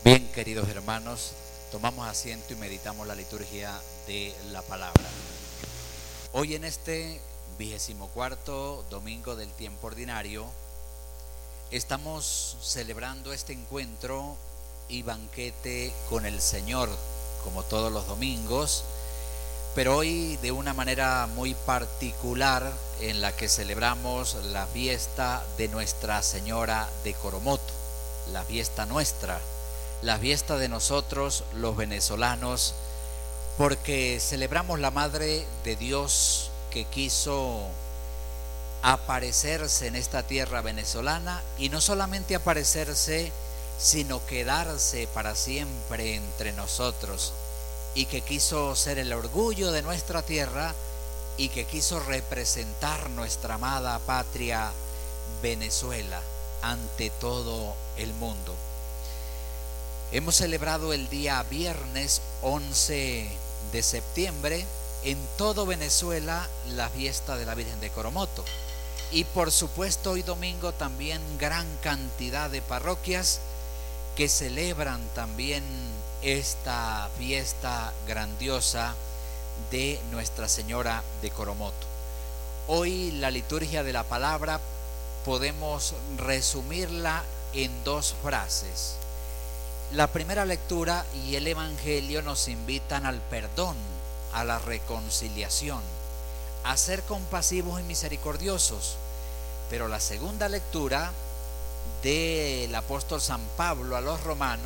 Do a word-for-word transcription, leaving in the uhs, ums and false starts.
Bien, queridos hermanos, tomamos asiento y meditamos la liturgia de la palabra. Hoy en este vigésimo cuarto domingo del tiempo ordinario, estamos celebrando este encuentro y banquete con el Señor, como todos los domingos, pero hoy de una manera muy particular en la que celebramos la fiesta de Nuestra Señora de Coromoto, la fiesta nuestra, la fiesta de nosotros los venezolanos, porque celebramos la Madre de Dios que quiso aparecerse en esta tierra venezolana, y no solamente aparecerse, sino quedarse para siempre entre nosotros, y que quiso ser el orgullo de nuestra tierra y que quiso representar nuestra amada patria Venezuela ante todo el mundo. Hemos celebrado el día viernes once de septiembre en todo Venezuela la fiesta de la Virgen de Coromoto, y por supuesto hoy domingo también gran cantidad de parroquias que celebran también esta fiesta grandiosa de Nuestra Señora de Coromoto. Hoy la liturgia de la palabra podemos resumirla en dos frases. La primera lectura y el Evangelio nos invitan al perdón, a la reconciliación, a ser compasivos y misericordiosos. Pero la segunda lectura del apóstol San Pablo a los romanos